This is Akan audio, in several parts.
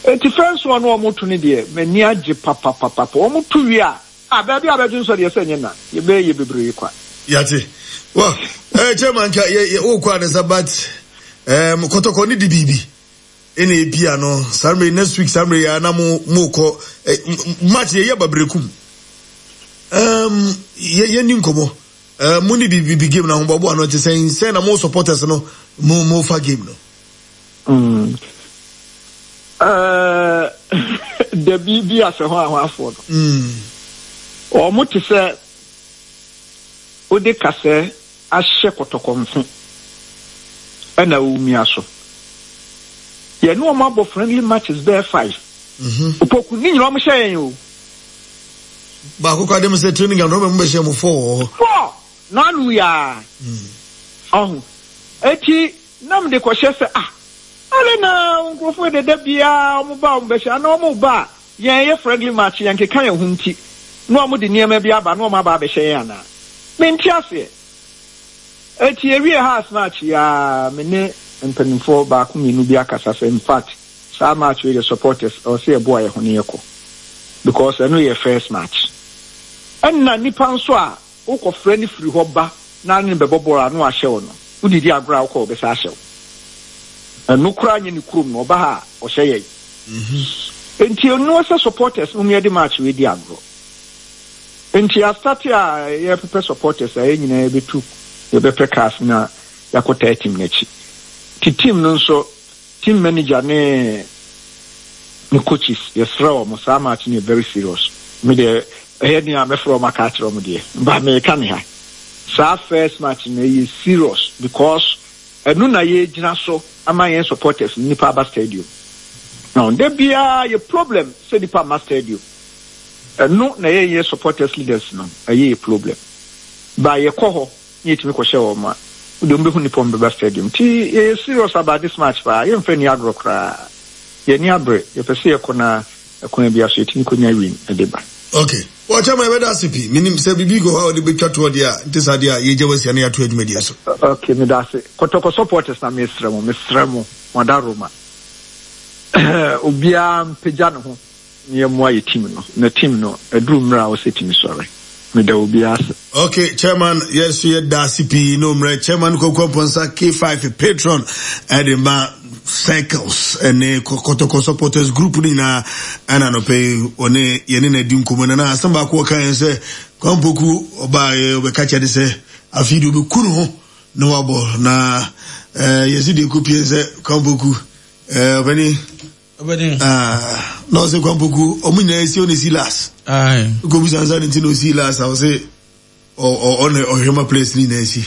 Eti first one omo to ne de mani age papa omo to wi a baby abedun so de senye na ye bebre kwa yate well chairman ka ye o kwa na sabat kotoko ni di bibi ene epia no Saturday next week Saturday ya na mo ko match ye babrekum ye ni nkomo mo ni bibi game na hombabo ano te say na mo supporters no mo fa game no the bibi ase ho ahafo no o mo te say o de kase ahye kotokonfo ana umi aso ye no mo abo friendly matches there 5 opoku ni nyiro mo hye o ba ko kwade mo say training and no mo hye mo 4 nanu ya eti nam de ko hye se ale na nkrofo de da bia mo ba mo be hye na mo ba ye friendly match yan ke kan ye hunti no mo de niam bia ba no mo ba be hye yan na menti ase eti ewie house match ya mene mpanimfo ba ko minu bia kasa se in fact sa match with the supporters or say boy ho ne yeko because I know your first match and na nipa nso a wo ko frɛ ni free ho ba na ne be bobora no ahye wo no udidi agora wo ko be sa ahye wo anu kura nye ni kurum no ba ha o hye ye enti no se supporters no me di match we di agro enti a start ya ye pepe supporters a nyina be tu ye be precast na yakota team nachi team no so team manager ne coaches yes raw mo sa match ni very serious me de head ni am from akatro mo de ba me kan ha sa first match na is serious because enu na ye gina so ama yen supporters ni pa ba stadium now there be a problem say the pa stadium enu na ye supporters leaders no a problem ba ye ko ho ni timi ko hye ma do mbe hu ni pom ba stadium ti serious about this match ba ye mfa ni agro kra ye ni abre ye pese ye ko na akona bia so timi ko nya win edeba okay watch my weather CP minim say bibi go how the betwa to dia ntisa dia ye je wasi na ya to adwuma dia so okay me da se kotoko supporters na me sremo madaroma obia mpegya no ho ye mo aye team no na team no eduru mra o se team sorry me da obia se okay chairman yes ye da CP no mra chairman Kokwaponsa K5 patron edema cycles and kotoko supporters group ni na ana no pay one yene na di nkomo na asamba ko kan se kwampoku oba ye obeka che de se afidi obe kunu ho no wabo na yesi de kopie se kwampoku obani no se kwampoku omunya esi on silas ko bisa nza nti no silas I say on a place ni nesi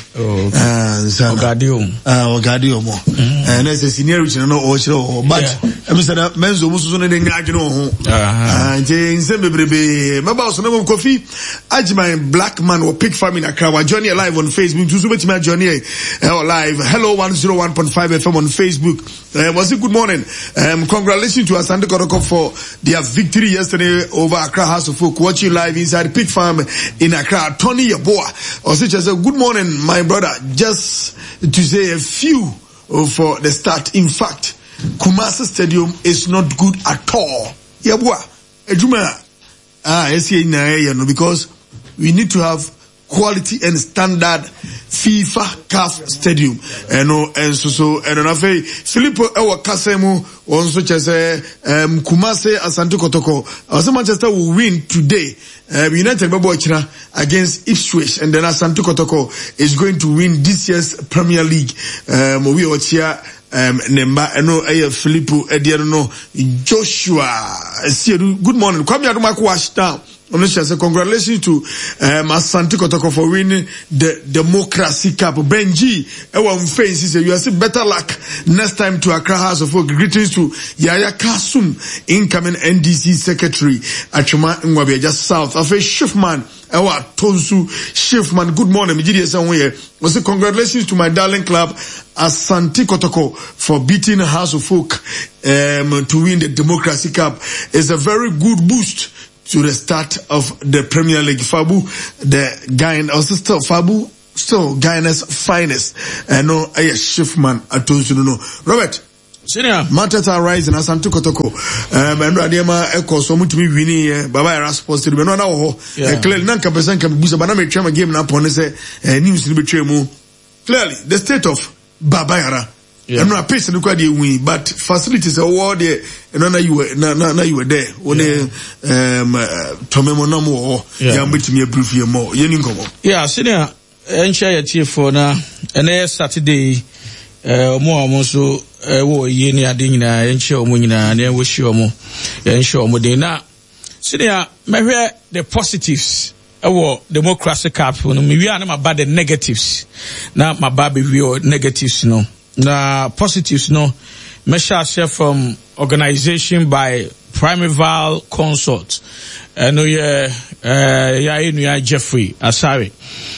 Ogadio mo and as a seniority no o chiro but emisa menzo mususu ne nyaage no ho je nse bebrebe maba so no Kofi Ajman black man or pig farm in Accra journey live on Facebook to subet my journey live hello 101.5 FM on Facebook was it good morning congratulations to Asante Kotoko for their victory yesterday over Accra House of Folk watching live inside pig farm in Accra Tony Boa or such as a good morning my brother just to say a few for the start in fact Kumasi Stadium is not good at all Yabwa ejuma because we need to have quality and standard FIFA CAF stadium and so afi Filippo ewa kasemu on such as Kumasi Asante Kotoko also Manchester will win today United China against Ipswich and then Asante Kotoko is going to win this year's Premier League we watch here Nemba eno Filippo Ediano Joshua good morning Kwame Aduma wash down congratulations to Asante Kotoko for winning the Democracy Cup. Benji, you are saying better luck next time to Accra House of Folk. Greetings to Yaya Kasum, incoming NDC Secretary at Chuma Nwabia, just south of a Schiffman. Tonsu Schiffman, good morning. Was congratulations to my darling club Asante Kotoko for beating House of Folk to win the Democracy Cup. It's a very good boost to the start of the Premier League. Fabu, the Guyana, also still Fabu, still Guyana's finest. No, Schiffman, I told you no. Robert, Senior Matters are rising Asante Kotoko. And Radiama Echo so much me winning Baba era sports to be no now. Clearly nanka person can be but I'm a game up on say news to be clearly the state of Baba era. I'm not pacing quite the win, but facilities are all there and now you were there. When Tomemo no more yeah with me a brief year more. Yeah, Senior and share your chief for now and Saturday more so wo yeni ade nyina enche omo nyina na wo hye omo enche omo de na senior mehwe the positives ewo democracy cup no me wi ana ma the negatives na ma ba be wi negatives no na positives no me share from organization by Primeval Consort no ya enu ya Jeffrey Asare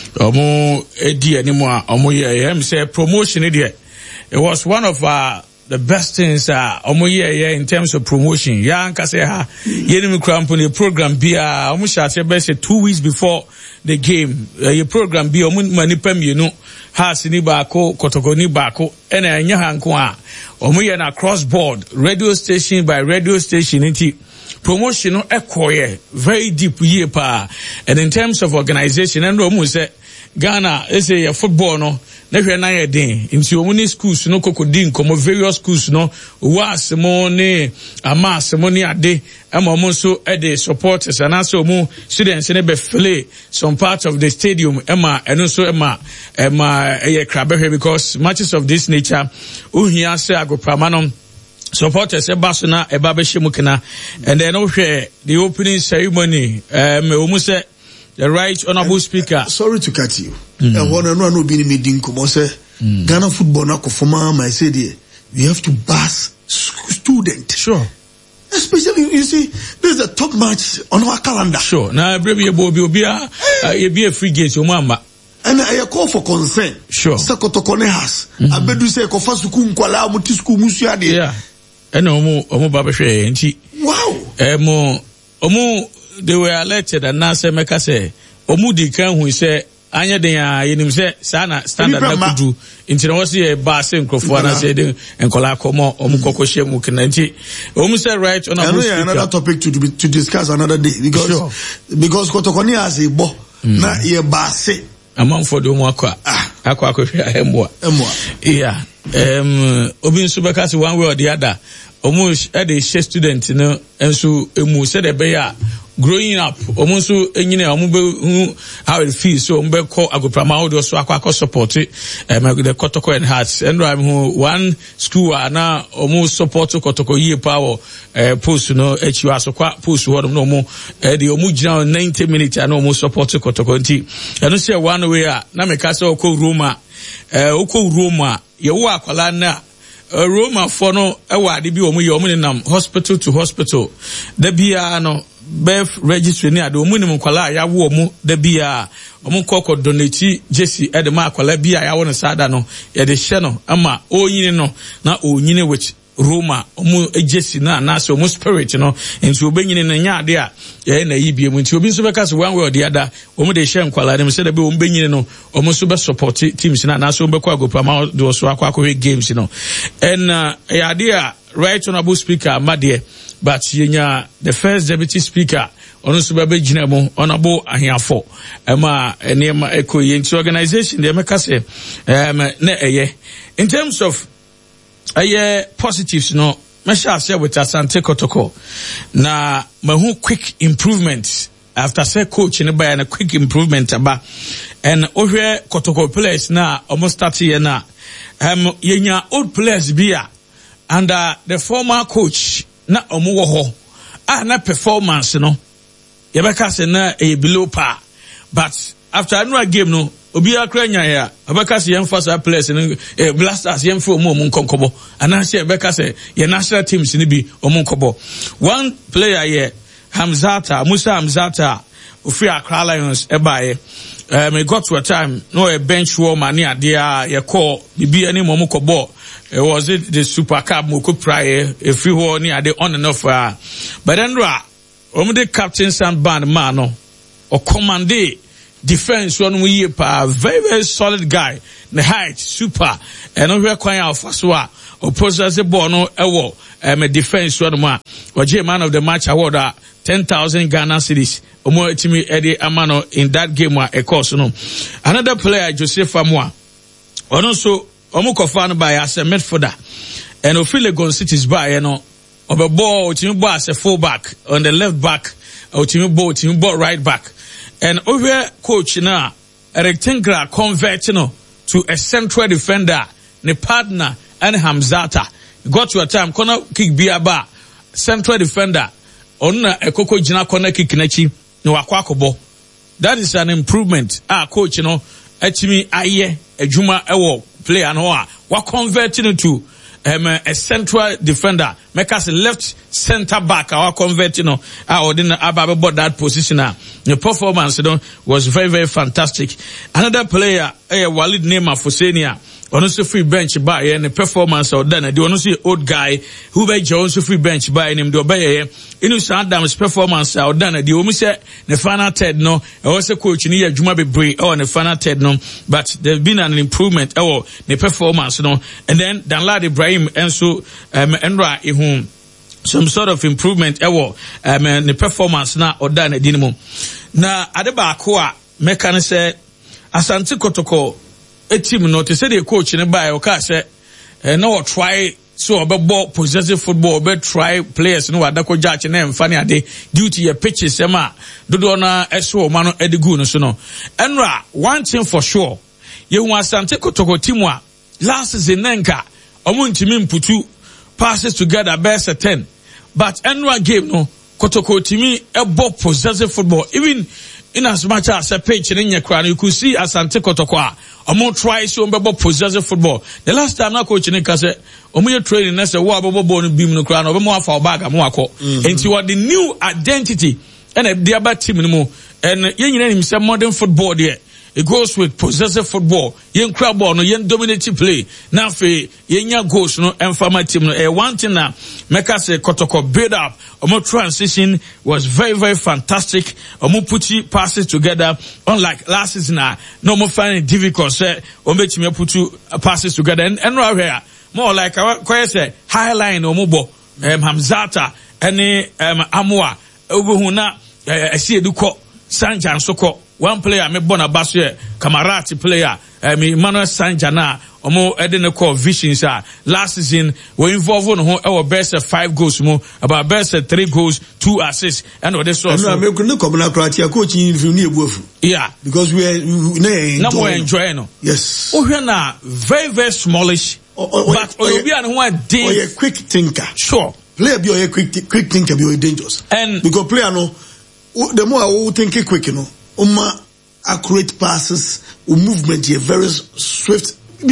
omo edi animu a omo ye em say promotion e it was one of the best things omo year in terms of promotion. Ya nka say ha yenim crampon program bia omo share be say 2 weeks before the game. Your program bia omo manipa mienu ha sini baako kotoko ni baako ena anya hanko a omo ye na cross board radio station by radio station nti promotion no ekoye very deep year pa. And in terms of organization and omo say Ghana is a football no na hwe na ye den nti omuni schools no kokodin komo various schools no was mo ne amas mo ne ade ama mo so e dey supporters and also mo students ne be play some part of the stadium ema eno so ema e krabehwe because matches of this nature ohia se agoprama no supporters ebasona eba be shemukena and then ohwe the opening ceremony omu se the right honorable speaker. Sorry to cut you. I want to know be meeting come say Ghana football na perform my say there. We have to bash student. Sure. Especially you see there's a top match on our calendar. Sure. Now brave you be a free gate o mama. And I call for concern. Sure. Sekotokone has. Abedu say ko fasuku nkwala muti school musu ade. Yeah. And omo baba hwe nti. Wow. Omo they were alerted and now say meka say omudi kan hu say anya den ya yenim say sana standard na kudu nti na wo say ba say nkrofo na say den enkola komo omukoko shemu kenanti omu say right on another topic to discuss another day because kotokoni as a bo na ye ba say among for the omu akwa hwe emwa yeah obi nso beka say one way or the other omu e dey share student no enso emu say the be ya growing up almost enyine omo how it feels so mbe ko agoprama audio so akwa support the Kotoko and Hearts and one school na omo support Kotoko ye power post no echiwa so kwa post ho no omo the omo gina 90 minutes and omo support Kotoko nti eno say one way na meka say okọ Roma ye wo akwala na Roma for no ewa de bi omo ye omo nam hospital to hospital da bia no birth registry ni ade omunim kwala ya wo mu da bia omu kokko donate jesi ede ma kwala bia ya won sada no ye de hye no ama onyini no na onyini which Roma omu jesi na na so omu spirit no nti obenyini na nya ade a ye na yi bia mu nti obi so be ka so one way or the other omu de hye nkwala dem se da be omu benyini no omu so be support teams na so be kwa agopama do so akwa games no and ya ade a right honorable speaker Madie but yenya the first deputy speaker ono so be gina mu onabo ahiafo ema enema ekoye nti organization dey make say na eye in terms of positives no me share with Asante Kotoko na mahu quick improvement after say coach ne buy na quick improvement aba and ohwe Kotoko players na almost start here na yenya old players bia under the former coach na omo wo ho na performance no ye beka se na below par but after another game no obi akra nya ya beka se yemfasa players no blasters yemfo omo nkonkobo ana se beka se ye national teams ni bi omo nkobo one player here Musa Hamzata ofi Accra Lions ebaye me got to a time no a bench warmer ni ade a ye call bibi ani mo kobo was it the Super Cup moko prior a free ho ni ade on and off but then the captain Sam Band man no or commande defense one we pa very solid guy the height super and we kwan out so o process ball no ewo defense one ma oje man of the match award 10,000 Ghana cedis omo etimi ede amano in that game a course no. Another player Joseph Amwa ono so omo kofa no by as a midfielder and Ophile Gon City's by obe ball team ball as a full back on the left back or team ball right back and over coach na a rectangular convert to a central defender ne partner and Hamzata got to a time corner kick biaba central defender on a koko jina corner kick nechi no akwakobo. That is an improvement. Coach etimi aye ejuma ewo player no wa converting into a central defender make us a left center back our converting or didn't about that position. The performance was very, very fantastic. Another player Walid Neema Fosenia honestly free bench by and the performance or done the honestly old guy who by Jones free bench by him do obey Inus Adams performance or done the omise the final third no also coach in here Juma be or the final third no but there's been an improvement or the performance and then Danlad Ibrahim and so Enra ihum some sort of improvement the performance na or done a dinamo na adeba akwa mekane say Asante Kotoko a team no to say the coach in a buy or say no try so about possessive football but try players no adako judge name funny ade due to your pitches ema dodona eso mano edigu no so no Enra one thing for sure you want Asante Kotoko team wa last season nenka omuntimi mputu passes together best 10 but Enra game no Kotoko timi ebo possessive football even in as much as a pitch in your crown, you could see Asante Kotoko. Omo try so mbebo possessive football. The last time na coach in Kase, omo training na say wa bobo bone beam no crown, omo afa bag am akọ. And you are the new identity and the other team no mo. And yen nyina him say modern football there. It goes with possessive football. Yen crab ball no yen dominative play. Na fe yen nya goals no emfama team no. One thing na make us Kotoko build up. Omo transition was very, very fantastic. Omo puti passes together. Unlike last season no more finding it difficult. Say omo chime putu passes together. And right here more like quite say high line omo bo Hamzata any Amwa obuhuna Esieduko Sanjan Soko. One player me bona basu Kamarati player Emmanuel Sanjana omo edene call visions last season we involved on our best 5 goals mo about best 3 goals 2 assists and this also no me no come na Croatia coach in ni ebuafu yeah because we enjoy no yes na very, very smallish but obi an who a quick thinker sure player be a quick thinker be dangerous and because player no the more I think quick accurate passes movement here very swift.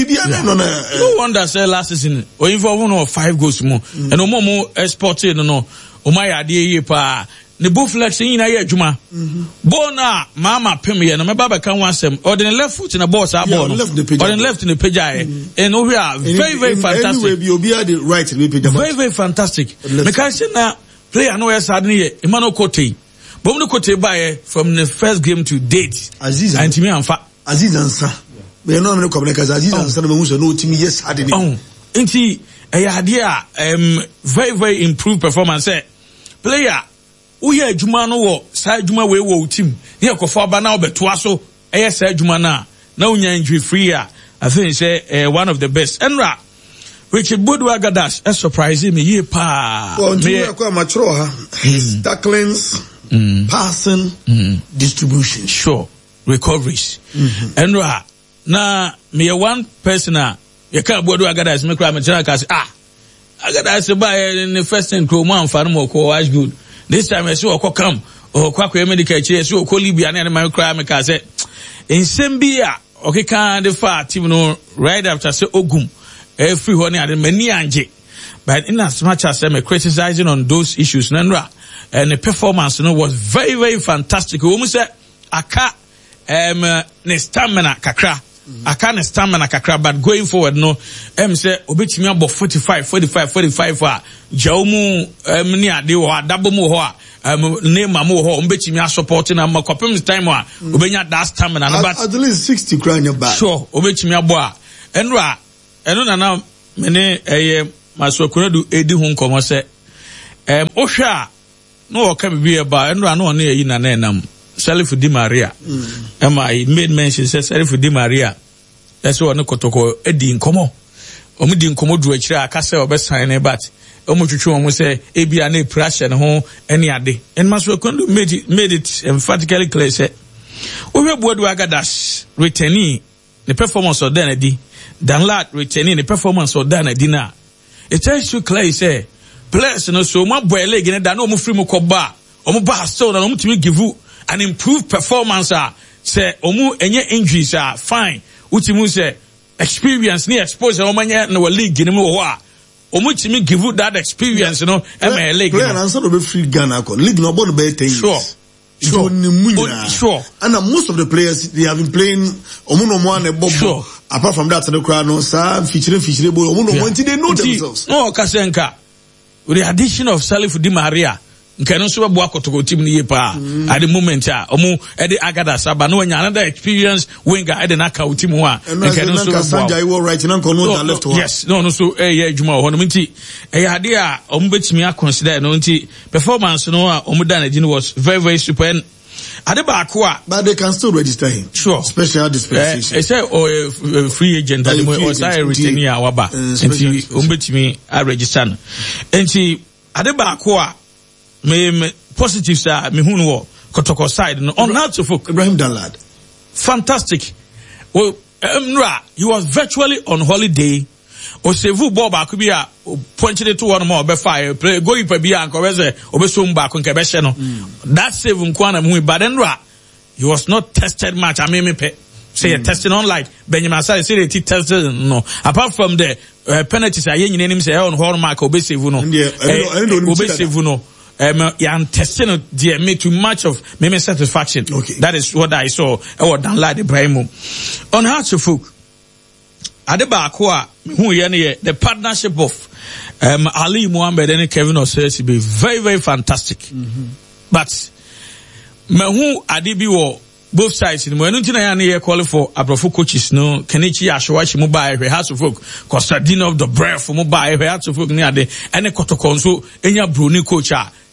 No wonder say last season or involve 1 or 5 goals more and no more exported no my idea pa the both flexing in a juma bona mama premier no me baba can want them or the left foot in a boss or the left in the page and we are very, very fantastic anyway be the right in the page very, very fantastic because na player no yes adni Emmanuel Kote Bomno Kote bae from the first game to date. Aziz and Timi Anfa. Aziz Ansa. We know no communicate Aziz Ansa no muso no Timi yes had it. Inti idea very, very improved performance. Player we hear Juma no wo sa Juma we wo team. Here ko fa ba na obeto so eh sa Juma na unya injury free I think say one of the best. Enra Richard Bodua Gadash is surprising me ye pa. Well, his tacklings passing, distribution, sure, recoveries. And na me one person you can't bodo agada is me cry me say agada is buy in the first thing ko man fa no ko was good. This time I say come or kwa medical chair so ko Libya na me cry me ka say in Sembia okay kan the far team no right after say ogum every one and many anje. But in as much as I'm criticizing on those issues, Nandra, and the performance, was very, very fantastic. We almost said, aka, ne stamina kakra. Aka ne stamina kakra, but going forward, no, say, obiti me about 45, jaumu, ni ade wa, double mo hoa, name mo hoa, obiti me supporting, kopim time wa, obenya that stamina, but at least 60 grand your back. Sure, obiti me aboa. Enra, now, mene Masuakunadu edi ho nkomo se ohwa no oka bibi eba enra no ne yi na enam Salif Di Maria I made mention say Salif Di Maria that's what no kotoko edi nkomo omu di nkomo du akira aka say obesan ne bat omu twetwe omu say ebia na pressure ne ho ene ade and Masuakunadu made it emphatically clear say ohwe Buadu Agadas returning the performance of Danadi Danlad returning the performance of Danadi na it tells you clear say players no so my boy leg in that no mu free mu koba omu ba so na omu timi give you an improved performance say omu enye injuries fine utimu say experience ni expose omanya na league ni mu ho a omu timi give you that experience no e ma league player answer no be free Ghana ko league no born be 10 years sure and most of the players they have been playing omuno and bobo apart from that the crowd no sir featuring they know themselves no kasenka with the addition of Salif Di Maria nkano so bo akotoko team ni yepa at the moment omu e dey Agadas aba no anya another experience winger e dey na ka team ho a nkano so Sanja Iwo right na nkono left one yes no so adwuma ho no nti ade a omu betimi a consider no nti performance no a omu da na gini was very very super and but they can still register him. Sure. Special dispensation. Say or free agent or say returning awaba. Enti umbetimi a register. Enti Adebakwa me positive sa me hunu wo Kotoko side no on how to folk Ibrahim Danlad. Fantastic. Well, he was virtually on holiday. O sevu ball back bi a pointed it to one more be fire play go ipa bi anko we say obesom back nke be hye no that save nkwana mu but then he was not tested much I mean me say testing unlike Benjamin Asare say they tested no apart from the penalties aye nyina nim say on horn mark obesave no obesave no yan testing no there made too much of me satisfaction. Okay. That is what I saw Danlad Ibrahim on how to folk Adebakwa who the partnership of Ali Muhammad and Kevin Osei be very very fantastic. But who Adibi wo both sides in when you call for Abrafo coaches no Kenichi Ashwachi mobile we has to folk Constantino of the breath for mobile we have to folk near the any Kotokonso enya Bruni coach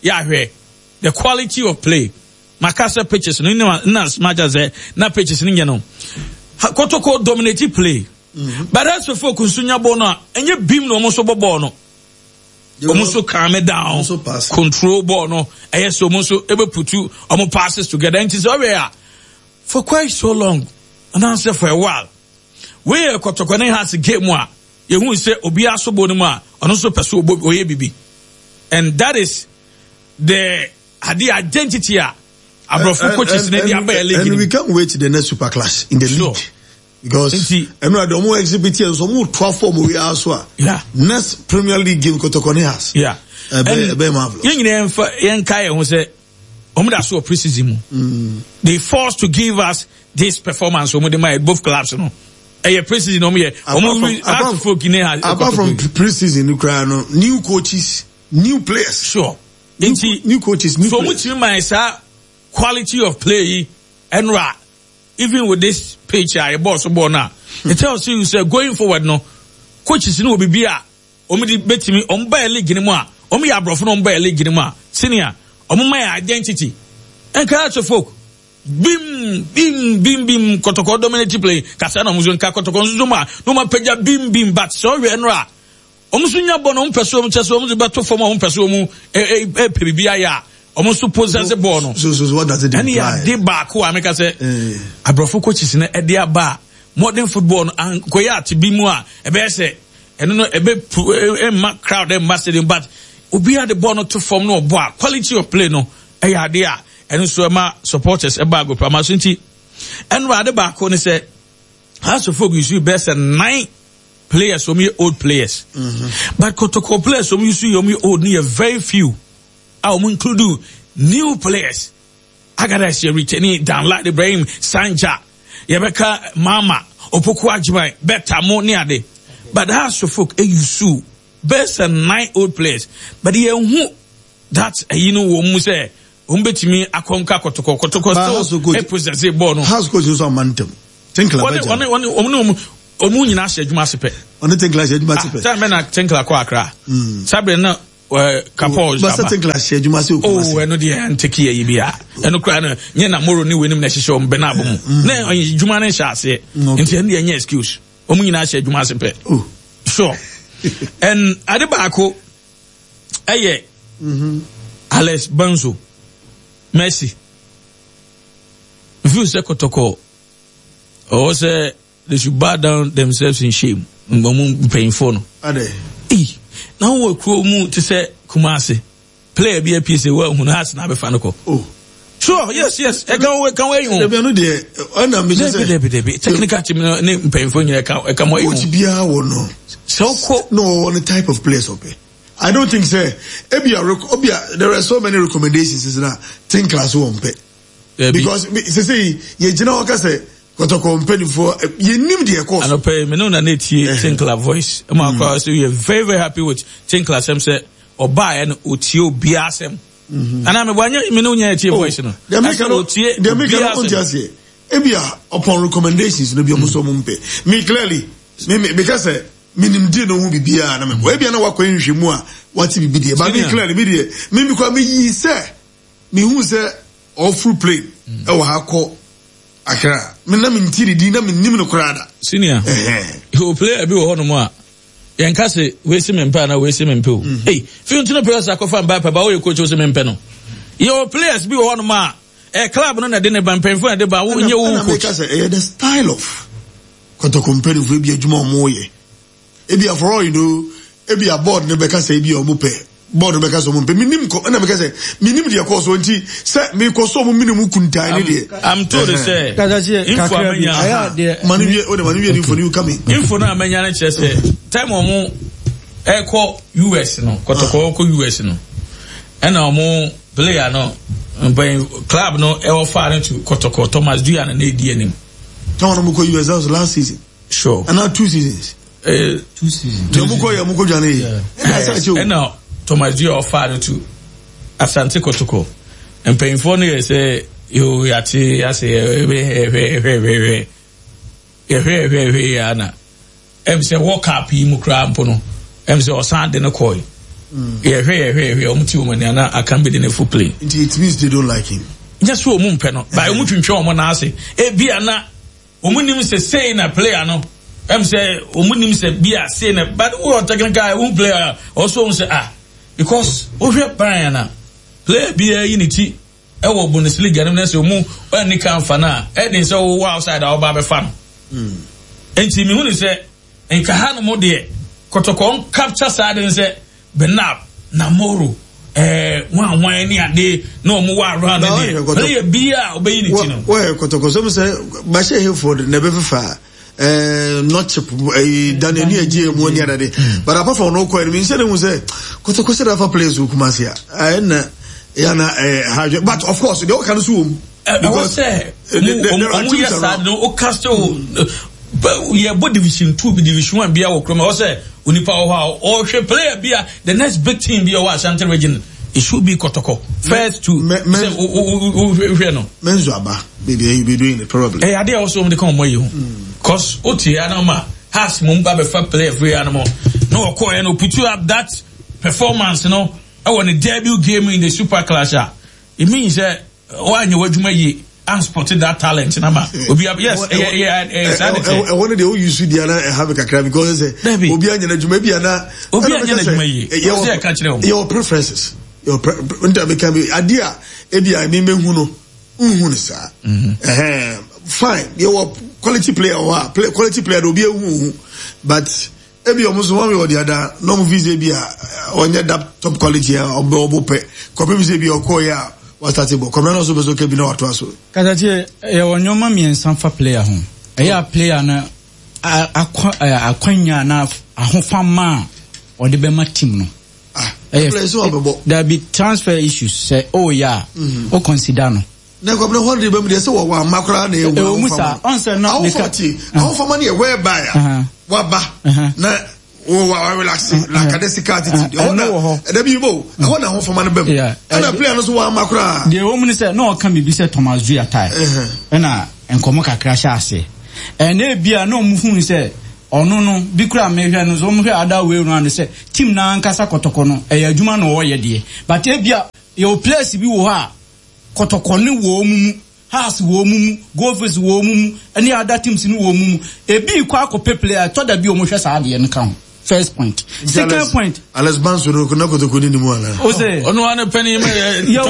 the quality of play Makasa pitches no na smart as na pitches ni no Kotoko dominated play. But that's for focus on your bono, and you beam no almost over bono. Almost calm it down, control bono, and yes, almost ever put you almost passes together. And it's over here for quite so long. And answer for a while. Where Kotokone has a game more, you won't say Obiaso Bonima, and also pursue Oyebibi. And that is the identity of coaches in the and we can't wait to the next super class in the league. Because the more exhibit here, so more 12 form we are so. Yeah. Next Premier League game Kotokone has. Yeah. They forced to give us this performance both clubs, you know. Pre-season apart from pre-season, new coaches, new players. Sure. New coaches, new players. So much quality of play and even with this page I boss now. It tells you say going forward no coaches no be bia omidi betimi omba league ni mu a omi abrofo no omba league ni mu a senior omma identity encourage folk bim Kotoko dominate play kasa na muzo nka Kotoko nzo ma no ma pagya bim but so we no a omso nya bo no mpeso omcheso omzo beto form ompeso mu bibia ya almost possess ball no. So what does it imply? And he back who I make us say Abrafo coaches in a bar modern football and koya to be more a say and no a crowd them stadium but obi had the ball not to form no ball quality of play no idea and so my supporters a bag of Pamasunti and rather back when they say has to focus you best than 9 players from your old players but Kotoko players from you see old near very few. I will include new players. Agadas returning Danlad Ibrahim Sanja, Yabeka Mama, Opoku Ajimai, Beta Moniade. But that's for folk Eyusu, best than 9 old players. But who that's a Muse, Umbetimi Akonka Kotoko still a possessive bono. House coach is on Mantum. Think about omu nyina hye adwuma sepe on Tinkler hye adwuma sepe time na Tinkler kwa Accra sabre na Kapos ba sa Tinkler hye adwuma se oh eno de anteki yi bia eno kra na nye na moro ni wenim na hye om bena abom na adwuma na hye ase nti eno ye excuse omu nyina hye adwuma sepe sure and adebako eye Alex Banzo Messi if you say Kotoko or say they should bow down themselves in shame painful no now we crow mu to say Kumasi play be a piece of well who has na be fanako sure yes e can we you be no dey ona me say technical team name painful you can mo which bia wo no so no on the type of place okay I don't think say obia there are so many recommendations is na Tinkler so on pay because say ye gina o ka say Kotoko mpeni for ye nim de course and pay me no na netie Tinkler voice am akwa so we are very very happy with Tinkler sem say oba and otio bia sem ana me bwanya me no nya tie voice no they make no just ebia upon recommendations no bi omuso mo mpe me clearly me because minim di no hu bibia na me ebia na wakọ nhwemu a wati bibidi but me clearly me kwa me yi say me hu say all full play e wo ha ko Accra me na me ntiri di na me nim no krada senior you play abi wo hono mo a yen ka se we se me mpa na we se me mpe o hey fi ntino players akofa mba pa ba wo ye coach wo se me mpe no your players bi wo hono mo a club no na de ne ban penfo na de ba wo nye wo coach ka se the style of Kotoko mpeni fu bi adwuma mo ye ebi for all you know ebi a board ne be ka se ebi o mo pe board be ka so mo pe minim ko na be ka se minim de ko so nti se me ko so mo minim kuntai ne de I'm told to say info amanya manu info you coming info na amanya na che say time omo e ko US no Kotoko ko US no and omo player no club no e offer to Kotoko Thomas Duya na di anim no mo ko US that was last season sure and now 2 seasons 2 seasons muko jane and now Thomas Duya offer to Asante Kotoko and paying for no say you yati ase ana say walk up yi mu kra mpo no say osande no koi omti omani ana akan be the full play it means they don't like him just so omu mpe no by omu twintwe omo na ase bia na omu nim say na player no say omu nim say bia say na but who technical who player also say because ohwe ban na player bia unity e wo Bundesliga no say omu ani kan fa na e say wo outside our ba be fa no enti mi hu ni say enka ha no mo de Kotoko capture side say Benab Namoro wan ni ade na omu wa ro na de player bia obeyi ni ti no why Kotoko so say ba she here for the never fa not Daniel ni eje mu ni adade but apart from no ko me say dem say Kotoko say that for players who come here na yana but of course they all can assume because omu yes sad no o castle yeah both division 2 division 1 bia wo kroma o say unipa o hwe player bia the next big team bia wa Ashanti region it should be Kotoko first to say no menzo aba baby you be doing it probably I dey also dey come you cause oti anoma has mumba be fa player free animal no ko no put you up that performance no I won a debut game in the Super Clash it means why you wadwuma yi and spotted that talent nama obi yes I wanted the use the ana have a kakra because obi anya na dwuma bia na your preferences your can be idea ebia me mehu no unhu ne sa fine your quality player or quality player obi ehu but ebi omuso one way or the other no mo visa bia onye that top quality obo pe kope visa bia okoya watatibo komena so bezo kebi na watu aso katatie wonyoma miensan fa player ho eya player na akwanya na ahofama o de be ma team no there be transfer issues say oh yeah o consider no na ko bro holiday be me say wo wa makra na ewu musa on say no ahofama na e whereby waba na wa relax la kadesi attitude da bi bo I want ahofama na bem na player no so wa makra the woman say no can be say Thomas Duya tie na enkomo kakra sha ase na bia no mu hu say no bi kura mehwe no so mo hwe ada we no an say team na ankasa kotoko no adwuma no wo ye de but ebia your place bi wo ha kotoko ne wo mumu house wo mumu golfers wo mumu any other teams ni wo mumu ebi kwa akopɛ player to da bi o mo hwe sa ade no kan first point second point Alex Banso no kuna kotoko ni mu ala o say ono ane pani me you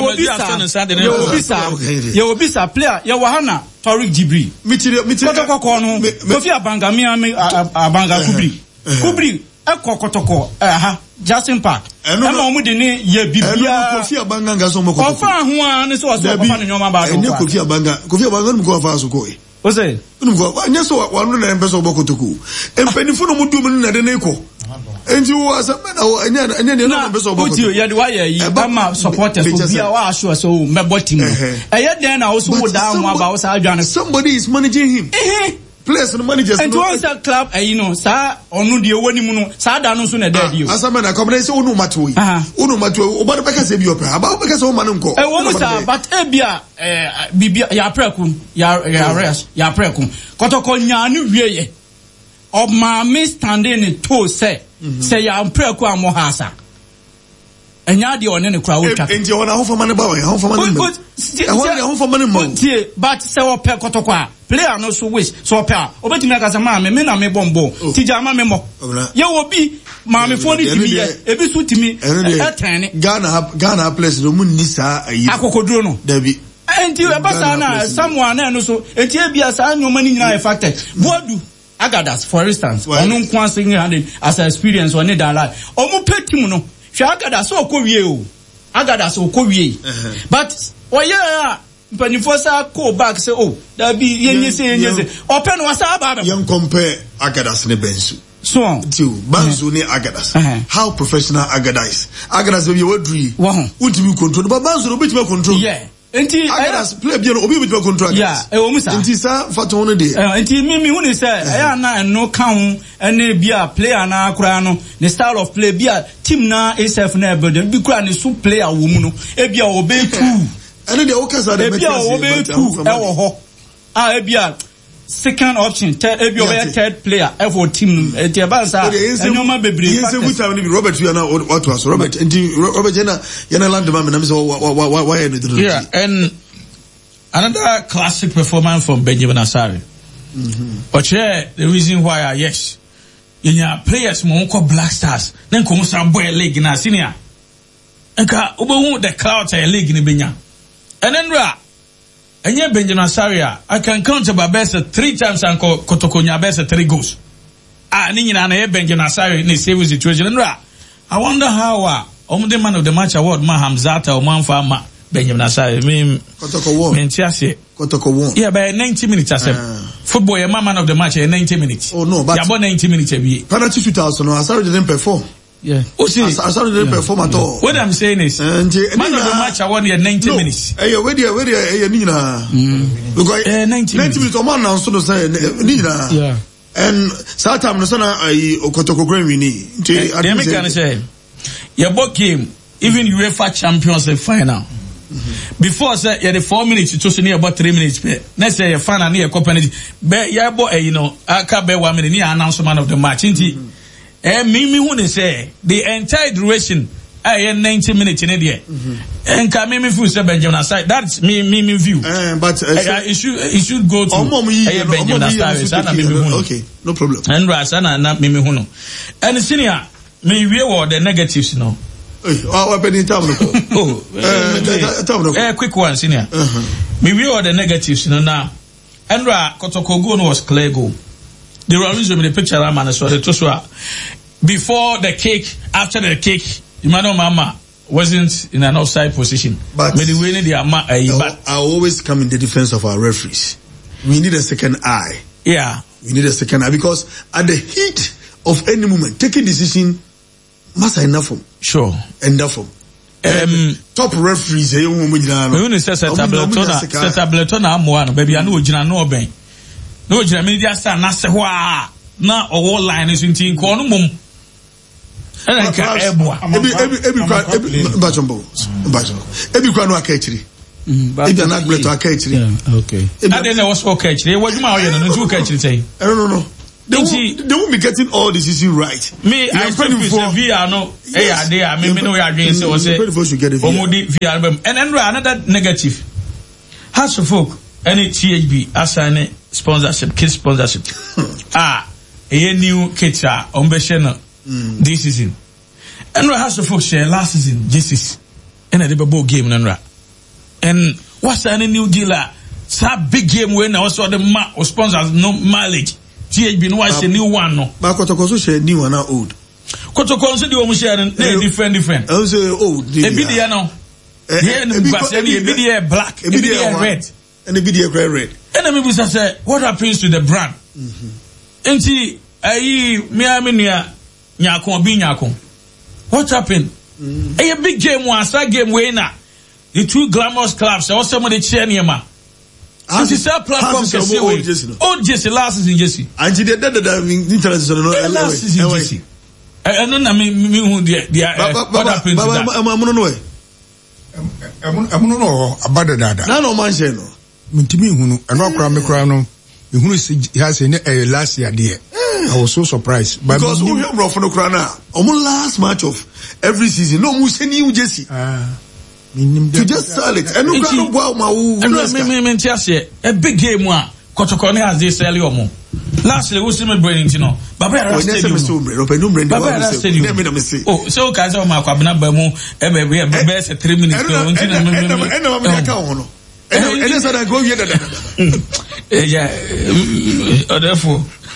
obisa player you wahana Tariq Jibril kotoko no Kofi Abanga mi Abanga Kubri kotoko Justin Park ema omu de ne ye bibia Kofi Abanga ngaso mo kotoko ofa ho an ne so ofa ne nyoma ba do Kofi Abanga no ko afa so ko e o say unumko anya so wanu na empeso bokotoko empanifo no mudu mu na de ne ko enti wo asema na anya ne no empeso bokotoko ye de wa ye yi ama supporters so bia wa assure so mebo team eye den na wo so wo da ho aba wo sa adwane somebody is managing him players no managers and once a club sa onu de woni mu no sa da no so na da dio asema na come say onu matoi oba de beka se bi opera aba beka se o manu nko wo mu sa but ebia bibia ya preku ya preku kotoko nya no wieye o ma me standing to say ya preku amohasa enya de one ne kura wo twa enti wona ho fama ne ba ho fama ne ho fama ne mo but say o pe kotoko a player no so wish so pe a obetimi aka say ma me na me bombo tija ma me mo ye obi ma me fo ni timi ye ebi so timi etene Ghana place no mu ni sa ayi akokoduro no dabi enti e basa na someone na no so enti e bia sa nyoma ni nyina e factor bodu Agadas for instance onu nkwa sing as an experience on that life omu petim no hwa Agadas so okowie o Agadas okowie but oye mpanifo sa ko back say oh da bi yenye se open wasa ba yen compare Agadas ne Bensu so to Bansu ne Agadas how professional Agadas be wadri ultimate control but Bansu no bit control enti Agadas play bi no obi bit control Agadas e wo musa enti sa fato no de enti mi hu ni say e na no kan ene bia player na akura no the style of play bia team na SF na build bi kura ni so player wo mu no e bia obetu ene de okasa de ebia obetu e wo ho ebia second option third player for team e ba sa enyoma bebre factors yes we time ni Robert you na what was Robert and Robert yana landman na me say why yeah and another classic performance from Benjamin Asare oche the reason why yes yenya players mo ko Black Stars na nko mo san boy league na senior nka obehu the clout league ni benya enenra enye Benjamin Asare I can count about best 3 times and kotokonya best 3 goals ni nyina na Benjamin Asare ni save situation enra I wonder how the man of the match award ma Hamzata o manfa ma Benjamin Asare me kotoko won yeah by 90 minutes as football your man of the match 90 minutes oh no but about 90 minutes every penalty shootout no Asare didn't perform yeah. Asare didn't perform at all. What I'm saying is, man of the match I won 90 minutes. Where nina because 90 minutes. O man now so say nina. Yeah. And Satam no sana Kotoko Grand wini. Let me can say, your book game even UEFA Champions League final. Before say you had 4 minutes to so near about 3 minutes. Next say your final near company. Be ya bo aka be 1 minute near announcement of the match. Me who say the entire duration 90 minutes in there. And can me feel say Benjamin Asare. That's me view. But it should go to Benjamin Asare. Okay, no problem. And Rasana na me who no. And senior me we were the negatives no. Quick one senior. Me we were the negatives no now. Andra Kotoko goal was clear goal. The reason the picture man so the before the kick, after the kick, Emmanuel Mama wasn't in an offside position. But I always come in the defense of our referees. We need a second eye. Yeah. We need a second eye because at the heat of any moment, taking decision must enough from. Sure. Enough from. Top referees here. Baby, I know no ben. No, Germany just stand na se hwa na owo line is in ko no mum. And ka eboa. Ebi kwa no akachiri. Ebi na agbeto akachiri. Okay. That then was for akachiri. What you ma o ye no ntu akachiri say. No. They won't be getting all the season right. Me, I still feel VR no. Hey, they are. Me know you are doing so. Say, Omudi VR. And then another negative. House of Folk, any THB assign sponsorship, kids sponsorship. A new kids are on Beshena this season. And House of Folk share last season, Jesus. And a ball game, and what's any new dealer? Some big game when I also the or sponsors no mileage. THB no was a new one no. But Kotoko share new one now old. Kotoko so the one sharing different. I say old. A BDA no. Yeah, no, but a BDA black, a BDA red, and a BDA red. And then we say, what happens to the brand? And see, what happened? A big game one, star game winner. The two glamorous clubs, or somebody cheer near ma. And she said platform can see old Jesse last season Jesse. And she did that interest on last season Jesse. And then I mean what happened to that? I don't know about that. No man say no. Mintimi hunu eno akra me kra no. Ehunu he has a last year there. I was so surprised. Because we have brought for no kra na. Omo last match of every season. No mu say new Jesse. To just sell it. And no go ma a big game one. Kotoko has this early omo. Lastly, we see me brain no. Baba Yara Stadium. Baba Stadium. Oh, so kaza ma kwa bina ba mu e be 3 minutes go until and said I go here that. Yeah. Therefore.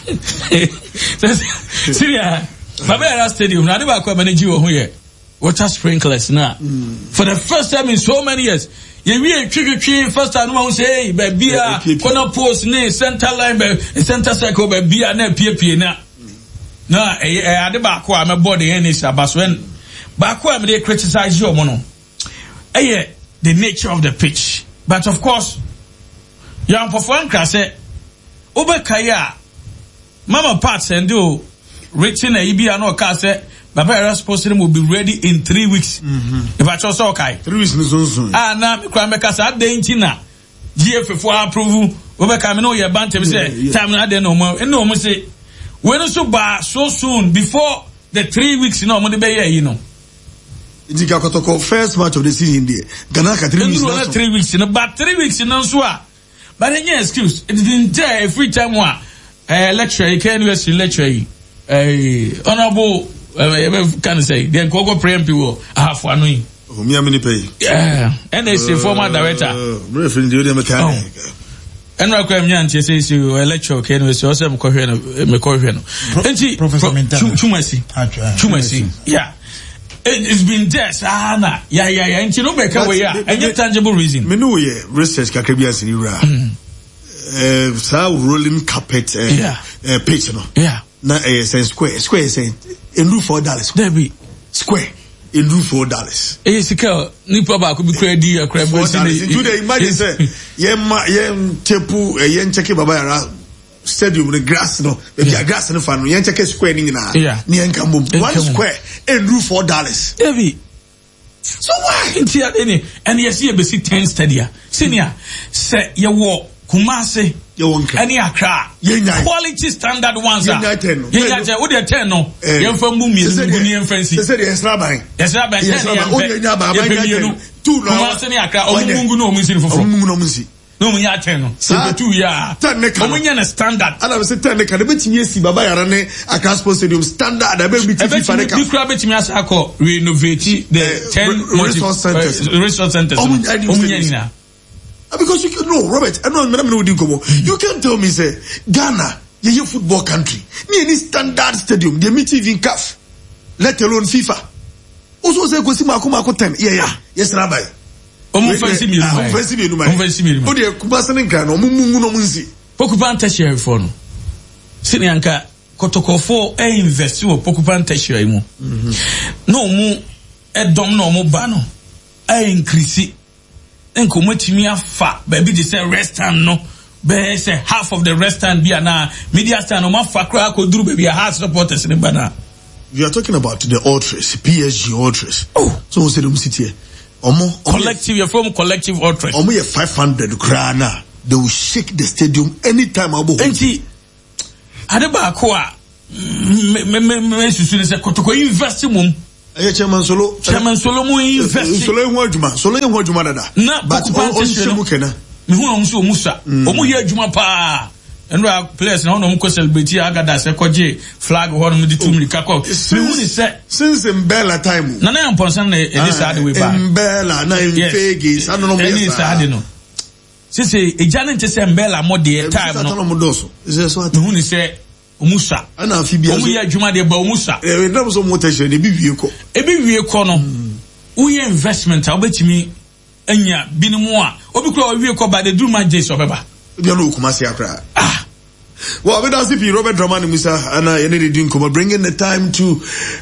Syria. Baba Yara Stadium. Na dey ba kwa manage wo ho here. Water sprinklers now. For the first time in so many years. We first time no say baby corner post ne center line center circle baby na pie na. Na ade ba ko am board here ni sabaso en ba ko am dey criticize you no. The nature of the pitch. But of course, young perform class say Obekaya Mama Pat and do written a ibia no ka say Baba Yara supposed will be ready in 3 weeks. If I chose okay. 3 weeks is soon. Now me kwa meka sa de ntina. GF for approve. Obeka me no ye bantem say time na de no mo. No mo say when so ba so soon before the 3 weeks no mo de be here you know. Indika Kotoko first match of the season there. Ghana ka 3 weeks. No 3 weeks no but 3 weeks no so a. But any excuse. It didn't tell free time one. Lecture you can university lecture honorable can say then go pray people half one way. Oh, me many pay. Yeah, and they say former director. Referring to the mechanic. And I come here and say you lecture can we so some ko hwe no me ko hwe no. Enti Professor Chumasi. Yeah. It's been there sana. Yeah. Enti no make away yeah. Any tangible reason. Me know yeah research kakra bi asini ra. Rolling carpet pitch no. Yeah. Na say square say in roof $4. There be square in roof $4. Sika nipa ba ko bi kra di akra bo si ni. Do they imagine say yem tepu yen check Baba Yara stadium the grass no be grass no fa no yen check square ni na ni yen kan bom one square in roof $4. There be so why intia any and yes you be see 10 stadia senior say you walk Kumase any Accra quality standard ones are yenya wo de 10 no yemfa mu mienu nguni yemfansi say yes rabai 10 Kumase ni Accra omungu no omunsi fofo no munya 10 no so 2 ya omunya na standard ala say 10 ka de betimi esi Baba Yara ne Accra Sports Stadium standard da be biti FIFA ne ka bikura betimi asako renovate the 10 resource centers omunya ni na. Because you can know, Robert, I know you can't tell me say Ghana, you're a football country. Ni any standard stadium, they meet even CAF, let alone FIFA. Also say Kosima Kumako 10. Yeah. Yes, Rabbi. Fancy me. Oh, dear Kubasan can or Mungu no Munzi. Pokupan Tertiary for no. Sinianka Kotoko 4 invest you Pokupan Tertiary mo. No mu edom no mo bano. Increase. Enko matimi afa baby dey say restaurant no be say half of the restaurant be na media stand no ma fa kra ko duru baby house supporters in bana. You are talking about the Ultras, PSG Ultras. Oh, so we say them sit here. Collective, you're from collective Ultras. Omo ye 500 krana. They will shake the stadium anytime abo. Enti ade ba ko a me susu ne se Kotoko invest mum Chairman Solo mu invest Solo ho adwuma dada but on kena me hu so musa omu ye adwuma pa enra players na no mko celebrate agada se koje flag ho no di tumri kakọ me hu ni se since Mbella time na yamponsan na edisa ade we ba Mbella na Fegi sanu no me sa ade no sisi ejane nte se Mbella mo de time no me hu ni se omusa ana afibia omu ye adwuma de ba omusa ndam so motation e bi wie ko no uye investment a obetimi anya binimu a obi kura wie ko ba de duma jesu obeba dia no Kumasi akra well we don't see Robert Dramani Musa and Yenedi doing come bringing the time to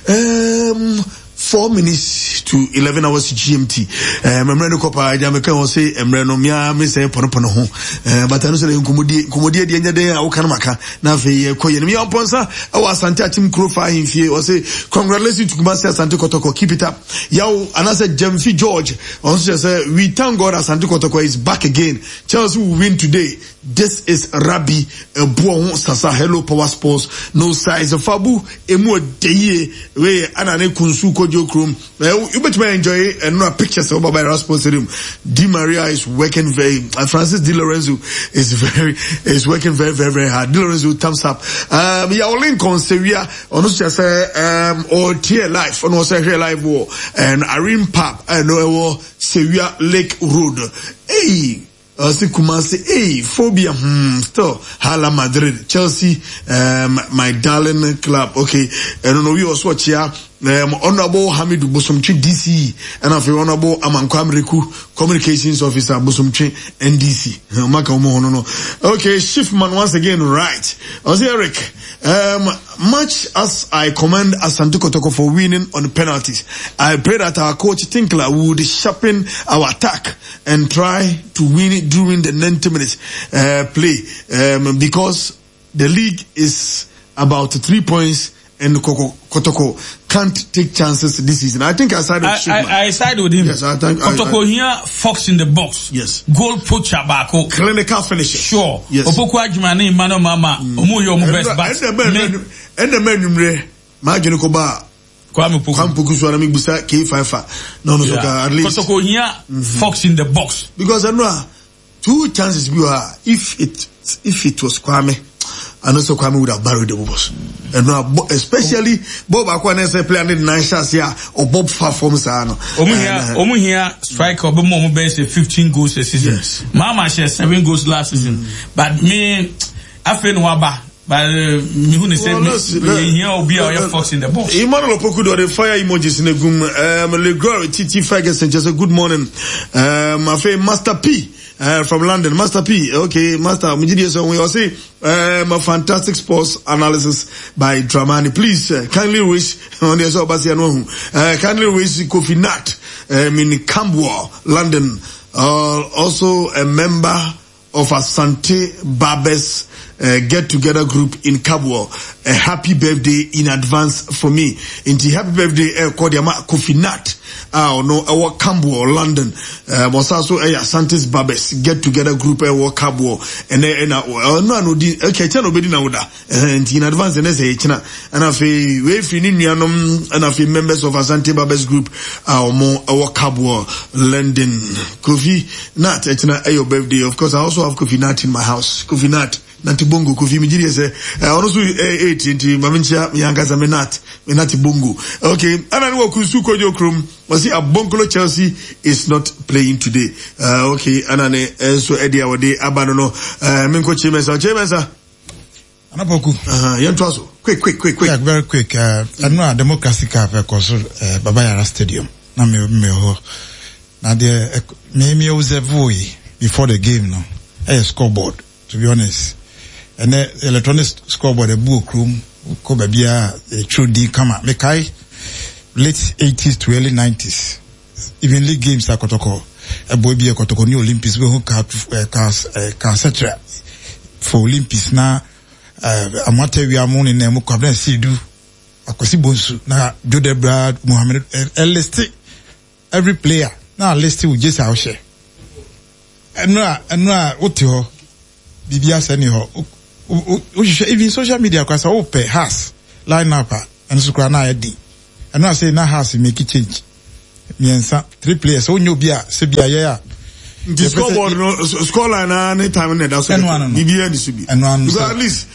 4 minutes to 11 hours GMT. Memreno kopa jameka won say emreno mia me say pono ho. But I know say nkomodie de nyade a wo kan maka na fe koye me yonponsa e wa Asante Atim Krofa himfie o say congratulations to Kumasi Asante Kotoko, keep it up. Yaw anase Jemfi George also say we thank God Asante Kotoko is back again. Chelsea will win today. This is Rabbi Buon Sasa Hello Power Sports no size Fabu emu deye we anane kunsu kojo krum. You better enjoy and no pictures of by Rasmus Stadium. Di Maria is working Francis Di Lorenzo is working very hard. Di Lorenzo thumbs up. Ya link on Sevilla on just say or tier life on also here live war and Irene Pap and no Sevilla Lake Road. Hey Kumasi, phobia, still, Hala Madrid, Chelsea, my darling club, okay, and we also watch here, Honorable Hamidu Bosomchi DC, and of Honorable Amankwam Riku, Communications Officer Bosomchi NDC. Okay, Shiftman once again, right. Ozzy Eric, much as I commend Asante Kotoko for winning on penalties, I pray that our coach Tinkler would sharpen our attack and try to win it during the 90 minutes play, because the league is about 3 points and Kotoko can't take chances this season. I think I sided with Shipman. I sided with him. Yes, I think Kotoko here, Fox in the box. Yes. Goal poacher bako. Clinical finisher. Sure. Yes. Opoku Ajimane Mano Mama. Omu yo mu best bat. And the men numre Majino Koba. Kwame Puku so na mi busa K5. No, at least. Kotoko here, Fox in the box. Because I know 2 chances we are if it was Kwame. And also Kwame would have buried the boss. And now, especially Bob Akwane say play under 9 shots here or Bob far from Sano. Omu here striker Bob Momo base 15 goals a season. Yes. Mama share 7 goals last season. But me Afen Waba. But me who say here will be our Fox in the box. Emmanuel Opoku do the fire emojis in the gum. Le Glory TT Ferguson just a good morning. My friend Master P. From London, Master P. Okay, Master Mujidi, so we all say a fantastic sports analysis by Dramani. Please kindly wish on the kindly wish Kofi Nat in Camberwell, London, also a member of Asante Babes get together group in Kabwa. A happy birthday in advance for me. Inti happy birthday called Yama Kofi Nat. Our Kabwa London. Was also a Asante Babes get together group Kabwa and okay channel bedi na uda. And in advance and say china and afi we finianum and afi members of Asante Babes group our Kabwa London. Kofi Nat china your birthday. Of course I also have Kofi Nat in my house. Kofi Nat Nati Bongo Kofi Mijiri say also 8 into Mamincha Yangaza Menati Bongo. Okay, and I know Kusuko Jokrum was a Bongolo Chelsea is not playing today. Okay, and so Eddie our day Abanono Minko Chemesa Anapoku. Yantuaso. Quick. Yeah, very quick. I know a democracy cap Babayara Stadium. Na me ho. Na de me was a voice before the game no. Scoreboard, to be honest. And the electronic scoreboard, a book room, Kobabia, a true D kama. Mekai, late 80s to early 90s. Even league games like Kotoko, a boy be a Kotoko New Olympics, we hook out Casetra for Olympics. Now, Amate, we are moon in Mukabla Sidu, Akosi Bonsu, now Jode Brad, Mohammed, listed every player. Now, listed with just our share. And now, what to Bibia send you even social media kwasa open has line up and so kra na edi and I say na has make it change miensa 3 players onye obi a se bia ye a the scoreboard no scoreline any time na that's bibia ni subi because at least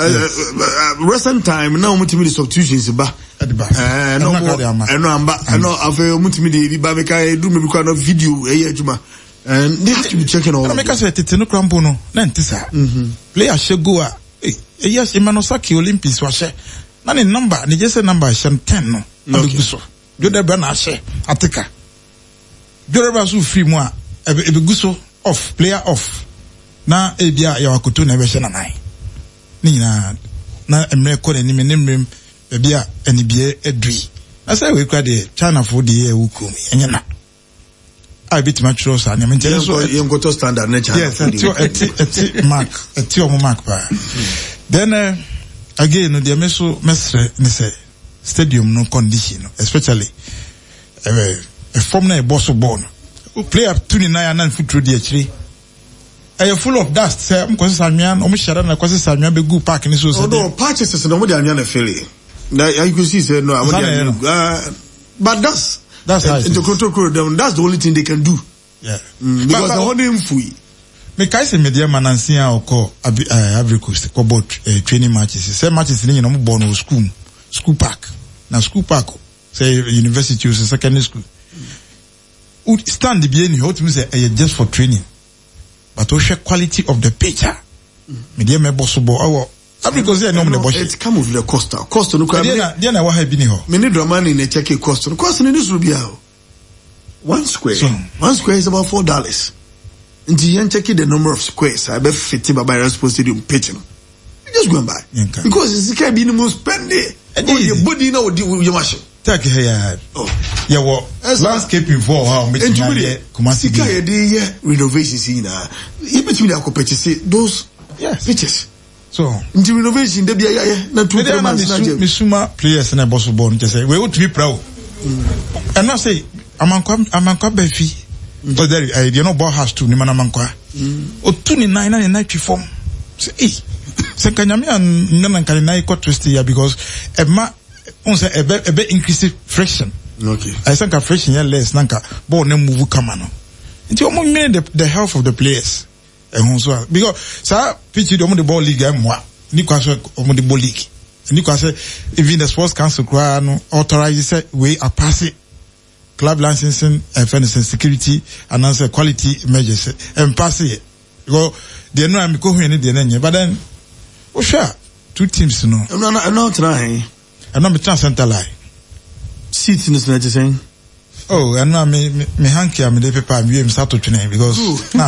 recent time now mutimi the substitutions ba no amba no afa mutimi the ba make I do me kwa no video adwuma and they have to be checking all. Make us tete no krampo no na ntisa player shego a yes Imanosaki Olympics wa she na ne number ne just number 10 no abeguso jode be na she ateka jode ba so free mu a ebeguso off player off na ebia ya wakoto na be she na nine ni na emre ko ni me nemrem bia anibie adui na say we kwa de China for the year wukom enye na I bit much rosa and I'm telling you go to standard nature. Yes, mark mark pa. Then again the meso mesre say stadium no condition especially a form na boss born play up 29 and foot through the actually are full of dust say because Samian omo shara na kwase Samian be go park ni so say no patches no mo dey anya na fele na you can see say no but that's how the control them. That's the only thing they can do. Yeah. Because the whole name free. Me kai se media manansia oko Ivory Coast about training matches. Say matches ni no born no school park. Na school park say university or secondary school. Stand the bien you to me say just for training. But o share quality of the pitcher. Media me boss bo Ivory Coast no me boss. It come with the cost no kwa. Dia na wa ha bi ni ho. Me need Dramani in a check cost. Cost ni this will be how. One square is about $4. Until you check the number of squares, I bet 50 by response stadium pitching. You just go and buy. Because it's the be the most spendy. And your body now with your machine. Take here. Oh. Yeah, well, landscaping for how much Kumasi renovations in you between the competition those pitches. So into renovation there be na 2 months na Misuma players na boss born just say we want to be proud. And not say amankwa befi but there you know ball has to ni amankwa o 29 form say se kanyame an na kan ko twist here because on say e be increase friction. Okay, I think a friction here less nanka ball na move kama no nti o mo mean the health of the players so because sa pitch the ball league amwa ni kwa so o the ball league ni kwa say even the sports council kwa no authorize say we are passing club licensing and financial security and answer quality measures and pass it because they know I'm going to the but then sure 2 teams no I'm not trying I'm not between center line seats in this not saying oh and now me hanky am the paper am start to train because now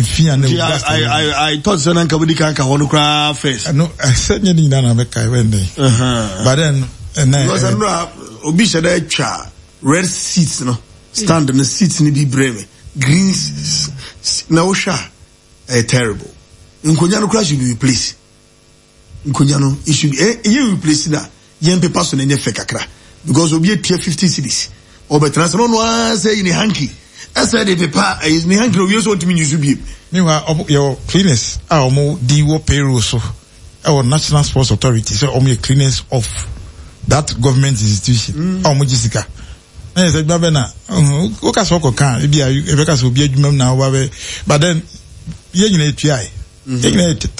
I thought Sanan Kabudi can hono cra first no I said you na make I went there but then because I know obi shada twa red seats no stand the seats ni bi breme green na osha terrible nkonya no crash be replace nkonya no it should be you replace that yen paper so na nye fe kakra because obi pay 50 cedis or better no say in a hanky as said the paper is ni hanky we so ntimi use bi meanwhile your cleaners omo diwo payroll so our national sports authority so omo cleaners of that government institution omo jisika na say gba be na o ka so ko kan e bi e be ka so obi adwuma na wa be but then ye nyina etuai ye nyina